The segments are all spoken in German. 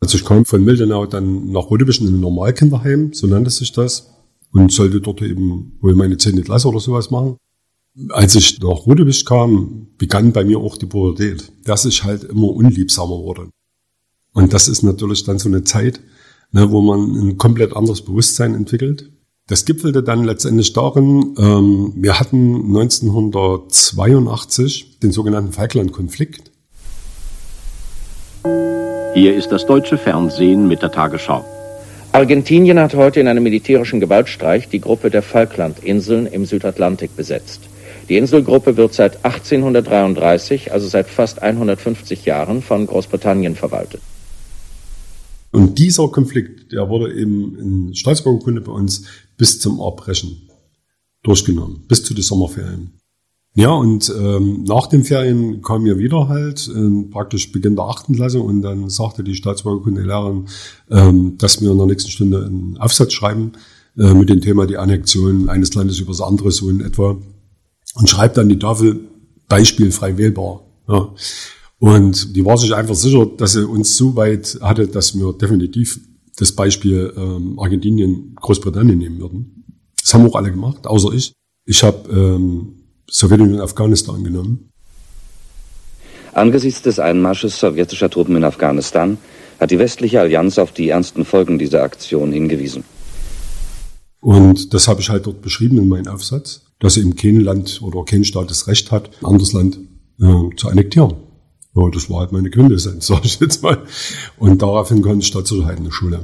Also ich kam von Mildenau dann nach Rodebusch in ein Normalkinderheim, so nannte sich das, und sollte dort eben wohl meine 10. Klasse oder sowas machen. Als ich nach Rodebusch kam, begann bei mir auch die Pubertät, dass ich halt immer unliebsamer wurde. Und das ist natürlich dann so eine Zeit, wo man ein komplett anderes Bewusstsein entwickelt. Das gipfelte dann letztendlich darin, wir hatten 1982 den sogenannten Falkland-Konflikt. Hier ist das deutsche Fernsehen mit der Tagesschau. Argentinien hat heute in einem militärischen Gewaltstreich die Gruppe der Falklandinseln im Südatlantik besetzt. Die Inselgruppe wird seit 1833, also seit fast 150 Jahren, von Großbritannien verwaltet. Und dieser Konflikt, der wurde eben in Staatsbürgerkunde bei uns bis zum Erbrechen durchgenommen, bis zu den Sommerferien. Ja, und nach den Ferien kam mir wieder halt praktisch Beginn der 8. Klasse und dann sagte die Staatsbürgerkundelehrerin, dass wir in der nächsten Stunde einen Aufsatz schreiben mit dem Thema die Annexion eines Landes über das andere, so in etwa. Und schreibt an die Tafel Beispiel frei wählbar. Ja. Und die war sich einfach sicher, dass sie uns so weit hatte, dass wir definitiv das Beispiel Argentinien, Großbritannien nehmen würden. Das haben auch alle gemacht, außer ich. Ich habe Sowjetunion Afghanistan genommen. Angesichts des Einmarsches sowjetischer Truppen in Afghanistan hat die westliche Allianz auf die ernsten Folgen dieser Aktion hingewiesen. Und das habe ich halt dort beschrieben in meinem Aufsatz, dass eben kein Land oder kein Staat das Recht hat, ein anderes Land zu annektieren. Ja, das war halt meine Quintessenz, sage ich jetzt mal. Und daraufhin kam die Staatssicherheit in die Schule.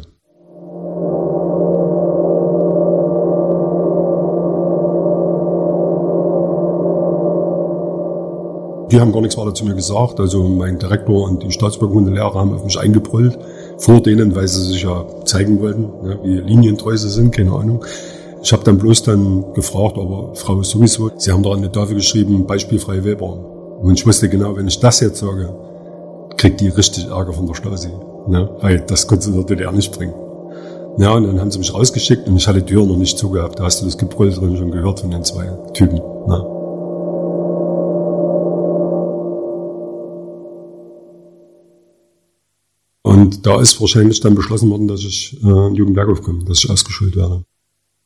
Die haben gar nichts weiter zu mir gesagt. Also mein Direktor und die Staatsbürgerkundelehrer haben auf mich eingebrüllt, vor denen, weil sie sich ja zeigen wollten, wie linientreu sie sind, keine Ahnung. Ich habe dann bloß gefragt, aber Frau sowieso, Sie haben doch an die Tafel geschrieben, beispielfrei wählbar. Und ich wusste genau, wenn ich das jetzt sage, kriegt die richtig Ärger von der Stasi. Ne? Weil das konnte sie in der DDR nicht bringen. Ja, und dann haben sie mich rausgeschickt und ich hatte die Tür noch nicht zugehabt. Da hast du das Gebrüll drin schon gehört von den 2 Typen. Ne? Und da ist wahrscheinlich dann beschlossen worden, dass ich in den Jugendwerkhof komme, dass ich ausgeschult werde.